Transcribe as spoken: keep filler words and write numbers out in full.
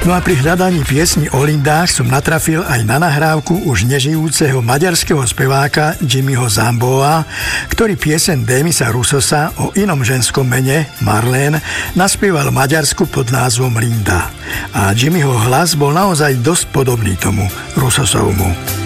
No a pri hľadaní piesni o Lindách som natrafil aj na nahrávku už nežijúceho maďarského speváka Jimmyho Zamboa, ktorý piesen Démisa Roussosa o inom ženskom mene, Marlene, naspieval v Maďarsku pod názvom Linda. A Jimmyho hlas bol naozaj dosť podobný tomu Roussosovmu.